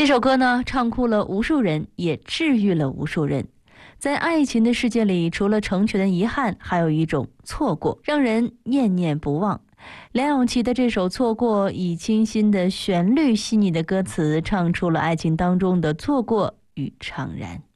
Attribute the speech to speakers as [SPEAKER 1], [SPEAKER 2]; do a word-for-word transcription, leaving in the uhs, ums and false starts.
[SPEAKER 1] 这首歌呢，唱哭了无数人，也治愈了无数人。在爱情的世界里，除了成全的遗憾，还有一种错过，让人念念不忘。梁咏琪的这首《错过》，以清新的旋律、细腻的歌词，唱出了爱情当中的错过与怅然。